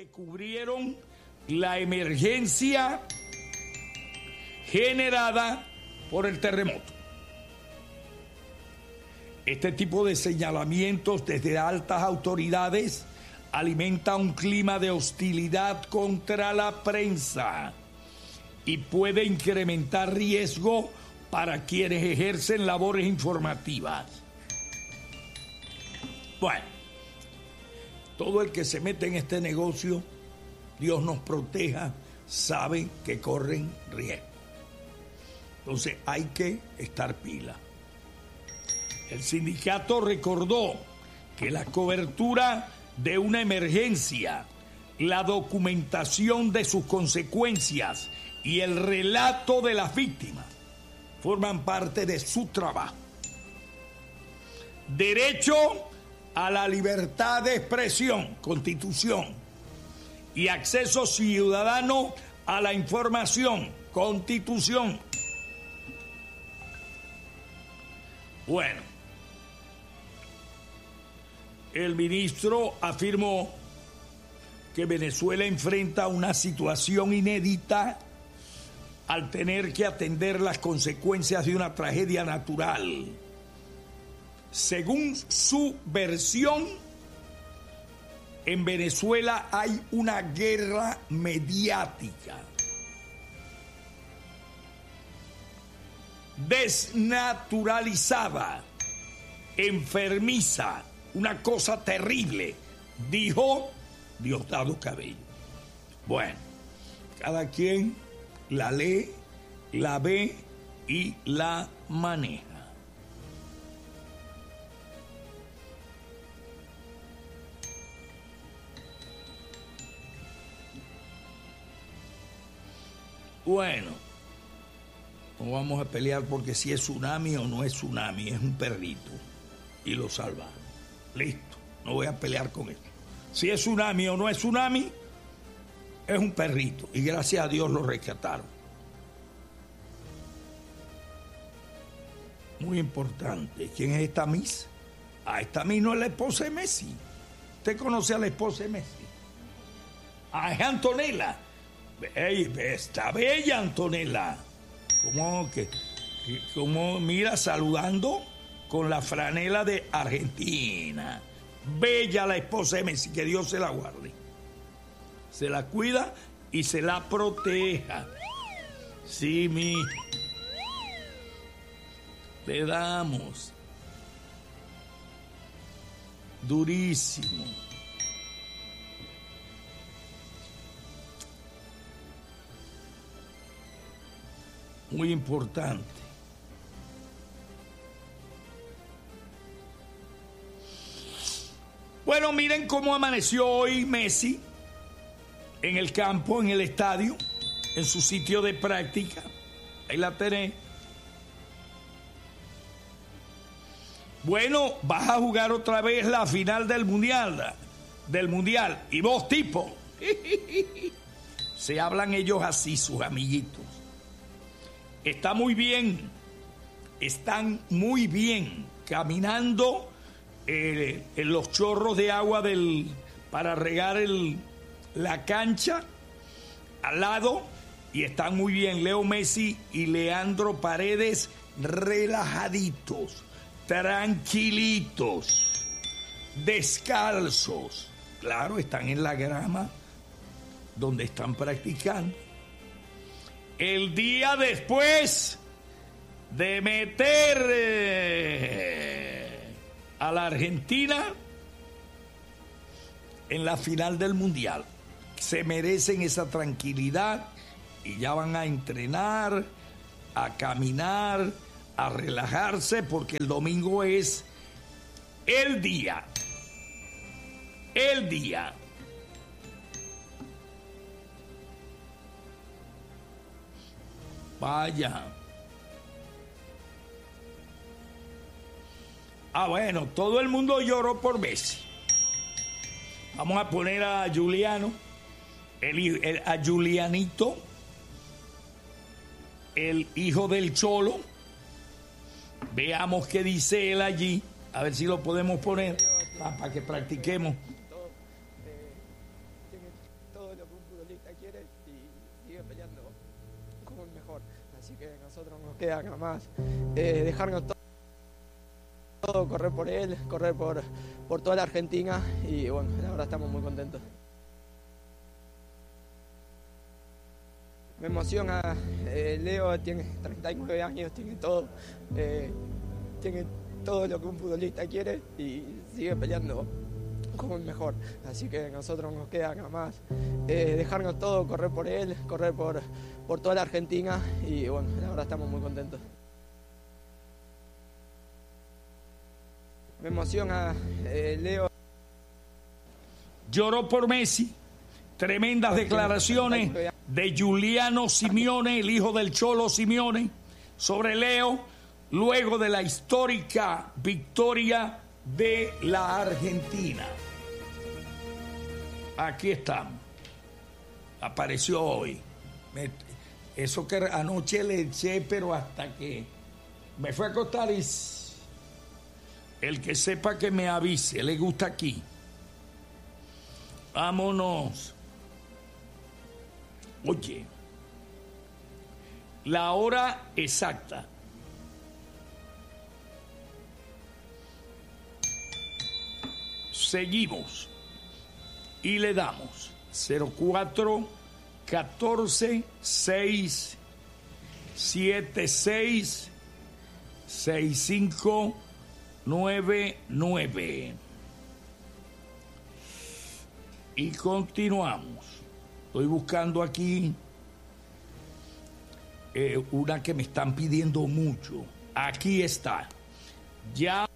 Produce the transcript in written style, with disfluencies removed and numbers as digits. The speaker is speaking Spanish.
que cubrieron la emergencia generada por el terremoto. Este tipo de señalamientos desde altas autoridades alimenta un clima de hostilidad contra la prensa y puede incrementar riesgo para quienes ejercen labores informativas. Bueno, todo el que se mete en este negocio, Dios nos proteja, sabe que corren riesgo. Entonces hay que estar pila. El sindicato recordó que la cobertura de una emergencia, la documentación de sus consecuencias y el relato de las víctimas forman parte de su trabajo. Derecho a la libertad de expresión, Constitución, y acceso ciudadano a la información, Constitución. Bueno, el ministro afirmó que Venezuela enfrenta una situación inédita al tener que atender las consecuencias de una tragedia natural. Según su versión, en Venezuela hay una guerra mediática, desnaturalizada, enfermiza, una cosa terrible, dijo Diosdado Cabello. Bueno, cada quien la lee, la ve y la maneja. Bueno, no vamos a pelear porque si es tsunami o no es tsunami, es un perrito y lo salvaron. Listo, no voy a pelear con esto. Si es tsunami o no es tsunami, es un perrito y gracias a Dios lo rescataron. Muy importante. ¿Quién es esta Miss? Esta Miss no es la esposa de Messi. ¿Usted conoce a la esposa de Messi? Es Antonella. Está bella Antonella. Como mira, saludando con la franela de Argentina. Bella la esposa de Messi, que Dios se la guarde. Se la cuida y se la proteja. Sí, le damos. Durísimo. Muy importante. Bueno, miren cómo amaneció hoy Messi en el campo, en el estadio, en su sitio de práctica. Ahí la tenés. Bueno, vas a jugar otra vez la final del mundial. Y vos, tipo. Se hablan ellos así, sus amiguitos. Está muy bien. Están muy bien caminando en los chorros de agua para regar la cancha al lado, y están muy bien Leo Messi y Leandro Paredes relajaditos, tranquilitos, descalzos. Claro, están en la grama donde están practicando. El día después de meter a la Argentina en la final del mundial, se merecen esa tranquilidad y ya van a entrenar, a caminar, a relajarse, porque el domingo es el día. Vaya. Bueno, todo el mundo lloró por Messi. Vamos a poner a Juliano, a Julianito, el hijo del Cholo. Veamos qué dice él allí. A ver si lo podemos poner para que practiquemos. futbolista quiere y sigue peleando como el mejor. Así que a nosotros nos queda nada más dejarnos todo, correr por él, correr por toda la Argentina y bueno, la verdad estamos muy contentos. Me emociona, Leo tiene 39 años, tiene todo lo que un futbolista quiere y sigue peleando como el mejor. Así que a nosotros nos queda nada más dejarnos todo, correr por él, correr por toda la Argentina y bueno, la verdad estamos muy contentos. Me emociona, Leo. Lloró por Messi. Tremendas declaraciones de Giuliano Simeone, el hijo del Cholo Simeone, sobre Leo, luego de la histórica victoria de la Argentina. Aquí estamos. Apareció hoy. Eso que anoche le eché, pero hasta que me fue a acostar y el que sepa que me avise, le gusta aquí. Vámonos. Oye, la hora exacta. Seguimos y le damos 04 14 6 76 65 99 y continuamos. Estoy buscando aquí una que me están pidiendo mucho. Aquí está. Ya